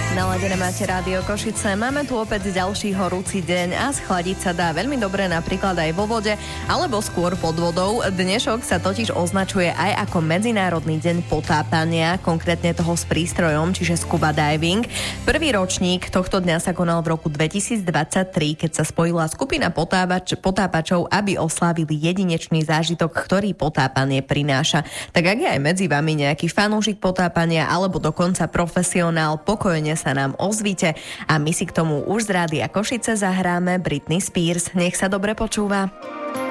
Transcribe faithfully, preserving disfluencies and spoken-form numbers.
Naladené máte Rádio Košice. Máme tu opäť ďalší horúci deň a schladiť sa dá veľmi dobre napríklad aj vo vode alebo skôr pod vodou. Dnešok sa totiž označuje aj ako Medzinárodný deň potápania, konkrétne toho s prístrojom, čiže scuba diving. Prvý ročník tohto dňa sa konal v roku dvetisícdvadsaťtri, keď sa spojila skupina potápač, potápačov, aby oslávili jedinečný zážitok, ktorý potápanie prináša. Tak ak je aj medzi vami nejaký fanúšik potápania alebo dokonca profesionál, pokojne sa nám ozvite a my si k tomu už z Rádia Košice zahráme Britney Spears. Nech sa dobre počúva.